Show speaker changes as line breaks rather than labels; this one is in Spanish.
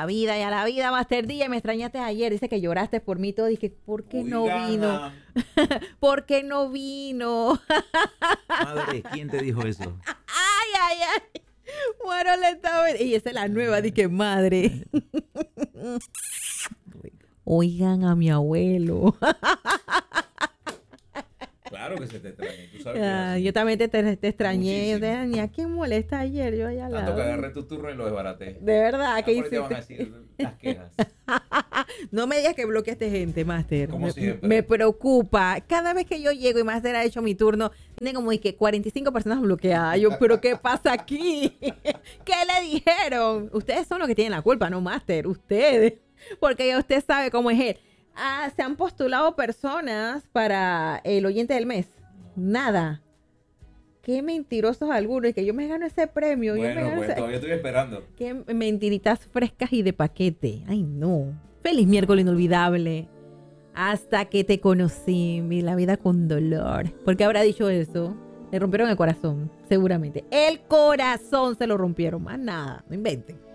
vida y a la vida, Master DJ. Me extrañaste ayer. Dice que lloraste por mí todo. Dije, ¿por qué no vino? ¿Por qué no vino?
Madre, ¿quién te dijo eso?
Ay. Bueno, le estaba... Y esa es la nueva, dije, madre. Oigan a mi abuelo.
Claro que se te extraña. Tú sabes que es así.
Yo también te extrañé.
Muchísimo.
Ni a quién molesta ayer. Yo allá al
Tanto que
lado.
agarré tu turno y lo desbaraté.
De verdad, ¿qué
Ahora te van a
hiciste?
decir las quejas.
No me digas que bloqueaste gente, Master.
Como siempre.
Me preocupa. Cada vez que yo llego y Master ha hecho mi turno, tiene como que 45 personas bloqueadas. Yo, ¿pero qué pasa aquí? ¿Qué le dijeron? Ustedes son los que tienen la culpa, no Master. Ustedes. Porque ya usted sabe cómo es él. Se han postulado personas para el oyente del mes. Nada. Qué mentirosos algunos. Y que yo me gano ese premio. Yo me
Bueno,
gano
pues todavía estoy esperando.
Qué mentiritas frescas y de paquete. Ay, no. Feliz miércoles inolvidable. Hasta que te conocí, vi la vida con dolor. ¿Por qué habrá dicho eso? Le rompieron el corazón, seguramente. El corazón se lo rompieron, más nada. No inventen.